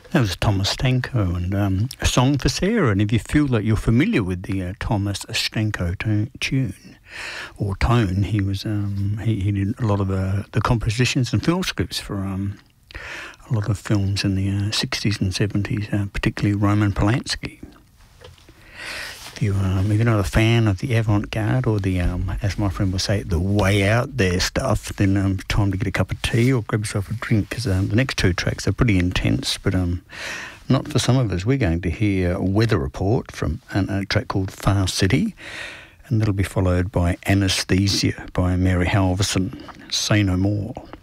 That was Thomas Stanko and A Song for Sarah. And if you feel like you're familiar with the Thomas Stanko tune or tone, he was he did a lot of the compositions and film scripts for a lot of films in the 60s and 70s, particularly Roman Polanski. If you're not a fan of the avant-garde or the, as my friend will say, the way out there stuff, then time to get a cup of tea or grab yourself a drink, because the next two tracks are pretty intense, but not for some of us. We're going to hear Weather Report from a track called Far City, and that'll be followed by Anesthesia by Mary Halvorson. Say No More.